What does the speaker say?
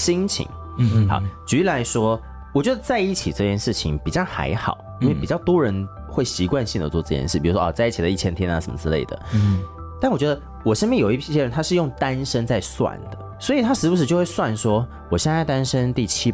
心情。好，举例来说，我觉得在一起这件事情比较还好，因为比较多人会习惯性的做这件事，比如说在一起了1000天啊什么之类的。但我觉得我身边有一些人，他是用单身在算的，所以他时不时就会算说，我现在单身第700